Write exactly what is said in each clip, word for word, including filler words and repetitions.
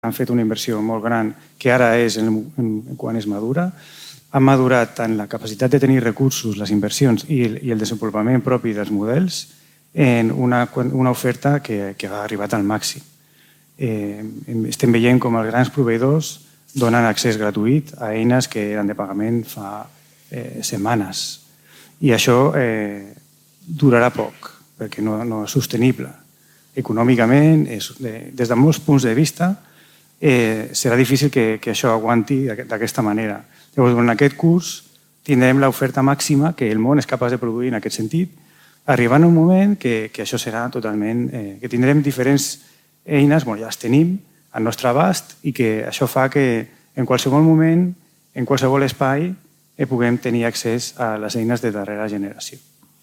han fet una inversió molt gran que ara és quan és madura. Han madurat tant la capacitat de tenir recursos, les inversions i el desenvolupament propi dels models en una oferta que ha arribat al màxim. Estem veient com els grans proveïdors donen accés gratuït a eines que eren de pagament fa setmanes. I això durarà poc, perquè no és sostenible. Econòmicament, des de molts punts de vista, serà difícil que això aguanti d'aquesta manera. Llavors, en aquest curs tindrem l'oferta màxima que el món és capaç de produir en aquest sentit, arribant a un moment que això serà totalment... que tindrem diferents eines, ja les tenim al nostre abast i que això fa que en qualsevol moment, en qualsevol espai, puguem tenir accés a les eines de darrera generació.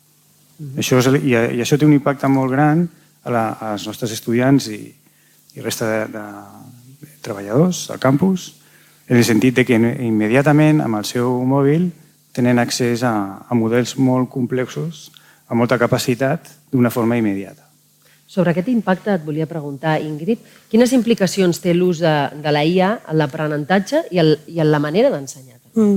I això té un impacte molt gran als nostres estudiants i resta de treballadors al campus, en el sentit que immediatament amb el seu mòbil tenen accés a models molt complexos, amb molta capacitat, d'una forma immediata. Sobre aquest impacte et volia preguntar, Ingrid, quines implicacions té l'ús de la I A en l'aprenentatge i en la manera d'ensenyar?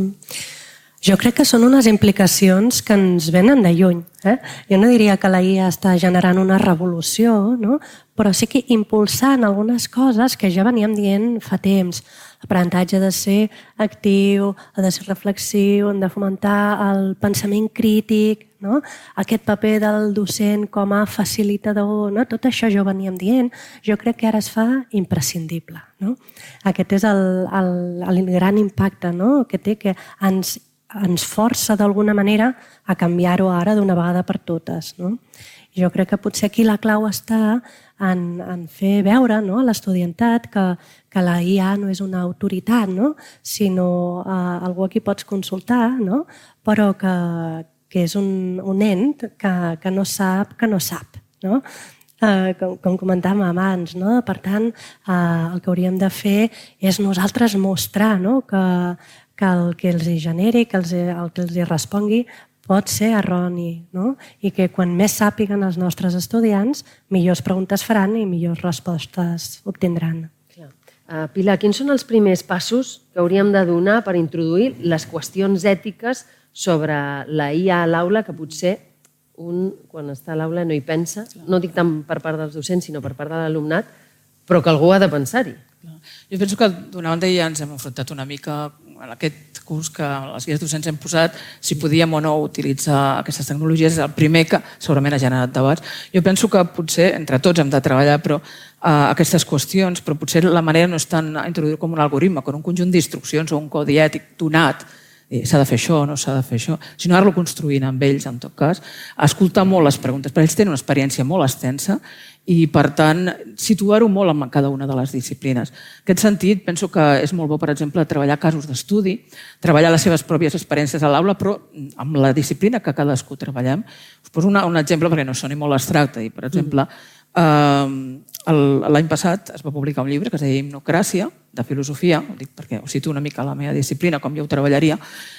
Jo crec que són unes implicacions que ens venen de lluny. Jo no diria que la I A està generant una revolució, però sí que impulsant algunes coses que ja veníem dient fa temps. L'aprenentatge ha de ser actiu, ha de ser reflexiu, hem de fomentar el pensament crític, aquest paper del docent com a facilitador, tot això ja ho veníem dient, jo crec que ara es fa imprescindible. Aquest és el gran impacte que té, que ens ens força d'alguna manera a canviar-ho ara d'una vegada per totes. Jo crec que potser aquí la clau està en fer veure a l'estudiantat que la I A no és una autoritat, sinó algú a qui pots consultar, però que és un ent que no sap que no sap. Com comentàvem abans. Per tant, el que hauríem de fer és nosaltres mostrar que que el que els generi, que el que els respongui pot ser erroni i que quan més sàpiguen els nostres estudiants, millors preguntes faran i millors respostes obtindran. Pilar, quins són els primers passos que hauríem de donar per introduir les qüestions ètiques sobre la I A a l'aula que potser un, quan està a l'aula, no hi pensa, no dic tant per part dels docents, sinó per part de l'alumnat, però que algú ha de pensar-hi? Jo penso que d'una banda ja ens hem enfrontat una mica en aquest curs que les guies docents hem posat si podíem o no utilitzar aquestes tecnologies. És el primer que segurament ha generat debats. Jo penso que potser entre tots hem de treballar aquestes qüestions, però potser la manera no és tant introduir com un algoritme, com un conjunt d'instruccions o un codi ètic donat. S'ha de fer això o no s'ha de fer això, sinó anar-lo construint amb ells, en tot cas, escoltar molt les preguntes, perquè ells tenen una experiència molt extensa i, per tant, situar-ho molt en cada una de les disciplines. En aquest sentit, penso que és molt bo, per exemple, treballar casos d'estudi, treballar les seves pròpies experiències a l'aula, però amb la disciplina que cadascú treballem. Us poso un exemple perquè no soni molt abstracte. Per exemple, l'any passat es va publicar un llibre que es deia Himnocràcia, de filosofia, ho dic perquè ho cito una mica a la meva disciplina, com jo ho treballaria,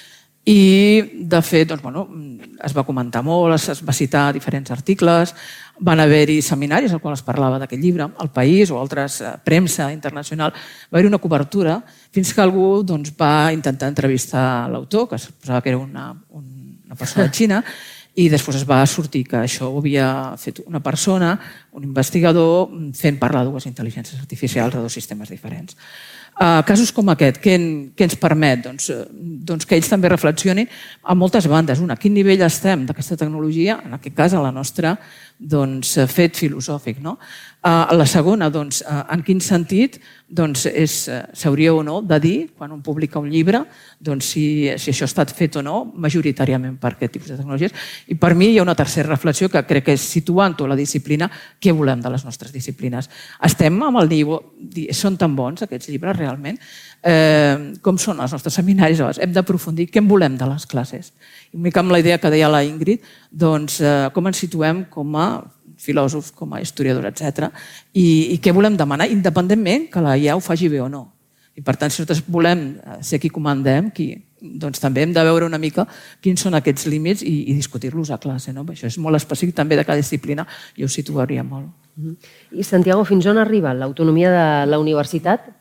i, de fet, es va comentar molt, es va citar diferents articles, van haver-hi seminaris al qual es parlava d'aquest llibre, El País o altres premsa internacional, va haver-hi una cobertura fins que algú va intentar entrevistar l'autor, que es posava que era una persona de Xina, i després es va sortir que això ho havia fet una persona, un investigador, fent parlar dues intel·ligències artificials a dos sistemes diferents. Casos com aquest, què ens permet? Doncs que ells també reflexionin a moltes bandes. Una, a quin nivell estem d'aquesta tecnologia, en aquest cas a la nostra fet filosòfic. La segona, en quin sentit s'hauria o no de dir, quan un publica un llibre, si això ha estat fet o no majoritàriament per aquest tipus de tecnologies. I per mi hi ha una tercera reflexió que crec que és situant-ho a la disciplina, què volem de les nostres disciplines. Estem amb el nivell, són tan bons aquests llibres realment? Com són els nostres seminaris? Hem d'aprofundir què en volem de les classes. I una mica amb la idea que deia la Ingrid, com ens situem com a filòsofs, com a historiadors, etcètera, i què volem demanar, independentment que la I A ho faci bé o no. I per tant, si nosaltres volem ser qui comandem, doncs també hem de veure una mica quins són aquests límits i discutir-los a classe. Això és molt específic també de cada disciplina i ho situaria molt. I Santiago, fins on arriba l'autonomia de la universitat